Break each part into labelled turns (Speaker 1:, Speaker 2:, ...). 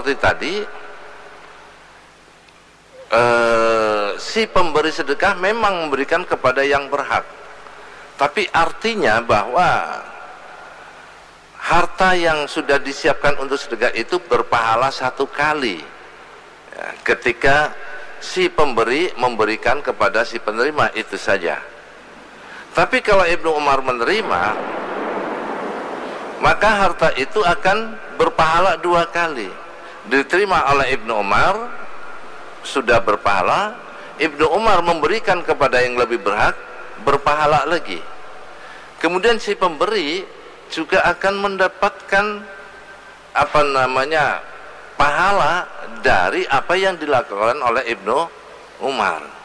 Speaker 1: seperti tadi, si pemberi sedekah memang memberikan kepada yang berhak, tapi artinya bahwa harta yang sudah disiapkan untuk sedekah itu berpahala satu kali ya, ketika si pemberi memberikan kepada si penerima, itu saja. Tapi kalau Ibnu Umar menerima, maka harta itu akan berpahala dua kali. Diterima oleh Ibnu Umar, sudah berpahala. Ibnu Umar memberikan kepada yang lebih berhak, berpahala lagi. Kemudian si pemberi juga akan mendapatkan pahala dari apa yang dilakukan oleh Ibnu Umar.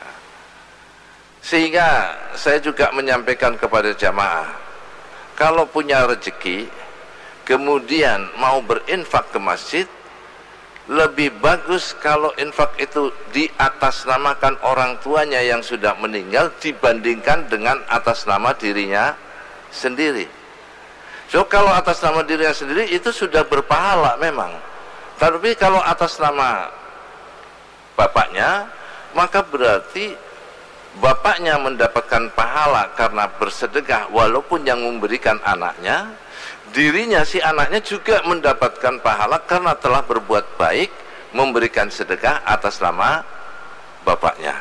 Speaker 1: Sehingga saya juga menyampaikan kepada jamaah, kalau punya rezeki kemudian mau berinfak ke masjid, lebih bagus kalau infak itu diatasnamakan orang tuanya yang sudah meninggal dibandingkan dengan atas nama dirinya sendiri. So kalau atas nama dirinya sendiri itu sudah berpahala memang, tapi kalau atas nama bapaknya, maka berarti bapaknya mendapatkan pahala karena bersedekah, walaupun yang memberikan anaknya. Dirinya, si anaknya juga mendapatkan pahala karena telah berbuat baik, memberikan sedekah atas nama bapaknya.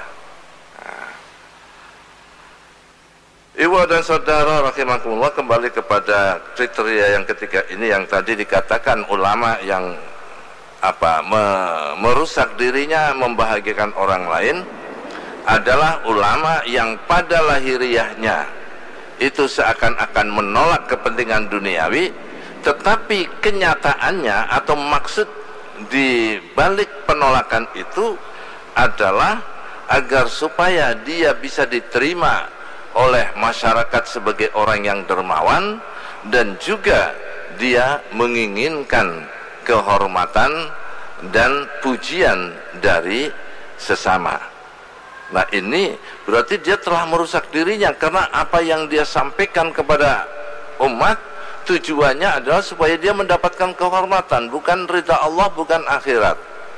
Speaker 1: Ibu dan saudara rahimakumullah, kembali kepada kriteria yang ketiga ini, yang tadi dikatakan ulama yang merusak dirinya membahagiakan orang lain, adalah ulama yang pada lahiriahnya itu seakan-akan menolak kepentingan duniawi, tetapi kenyataannya atau maksud di balik penolakan itu adalah agar supaya dia bisa diterima oleh masyarakat sebagai orang yang dermawan, dan juga dia menginginkan kehormatan dan pujian dari sesama. Nah ini berarti dia telah merusak dirinya, karena apa yang dia sampaikan kepada umat tujuannya adalah supaya dia mendapatkan kehormatan, bukan ridha Allah, bukan akhirat.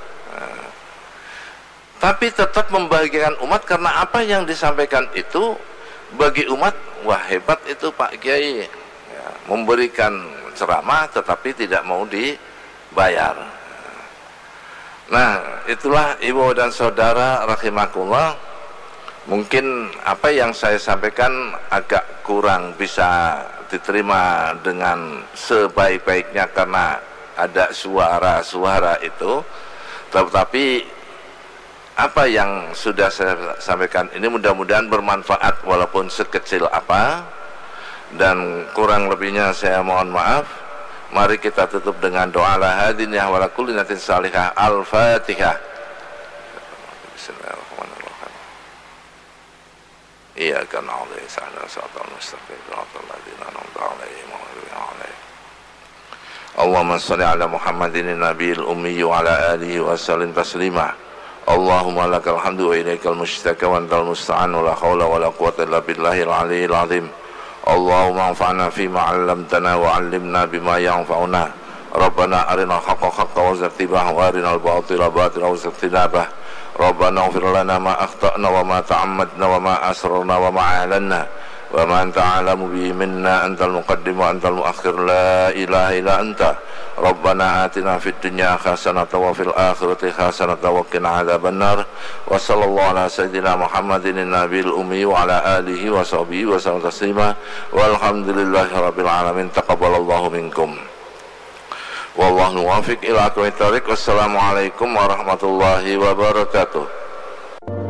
Speaker 1: Tapi tetap membahagiakan umat, karena apa yang disampaikan itu bagi umat, wah hebat itu Pak Kiai ya, memberikan ceramah tetapi tidak mau dibayar. Nah itulah ibu dan saudara rahimakumullah, mungkin apa yang saya sampaikan agak kurang bisa diterima dengan sebaik-baiknya karena ada suara-suara itu, tetapi apa yang sudah saya sampaikan ini mudah-mudahan bermanfaat walaupun sekecil apa, dan kurang lebihnya saya mohon maaf. Mari kita tutup dengan doa la hadiniyah wa la kulli natin salihah. Al-Fatihah. Bismillahirrahmanirrahim. Iyyaka na'budu wa iyyaka nasta'in. Shiratal ladzina an'amta 'alaihim ghairil maghdubi 'alaihim. Allahumma shalli 'ala Muhammadin nabiyil ummi wa 'ala alihi wa sallim taslima. Allahumma lakal hamdu wa ilaikal mushtaka wa antal musta'an wa la haula wa la quwwata illa billahil 'aliyyil 'azim. Allahumma anfa'na fima 'allamtana wa 'allimna bima yanfa'una. Rabbana arinal haqqa haqqan warzuqna ittiba'ahu wa arinal batila batilan warzuqna ijtinabah. Rabbana ighfir lana ma akhta'na wa ma ta'ammadna wa ma asrarna wa ma a'lanna wa ma anta 'alamu bihi minna, antal muqaddim wa antal muakhir, la ilaha illa anta. Rabbana atina fid dunya hasanatan wa fil akhirati hasanatan wa qina adzabannar. Wa sallallahu ala sayyidina Muhammadin nabiyil ummi wa ala alihi wa sahbihi wa sallam taslima. Walhamdulillahi rabbil alamin. Taqabbalallahu minkum. Wallahu muwaffiq ila aqwamit thoriq. Wassalamualaikum warahmatullahi wabarakatuh.